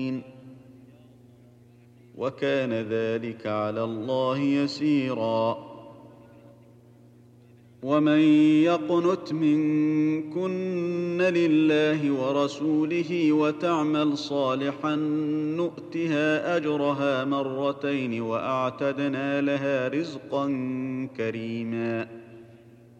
وكان ذلك على الله يسيرا. ومن يقنت منكن لله ورسوله وتعمل صالحا نؤتها أجرها مرتين وأعتدنا لها رزقا كريما.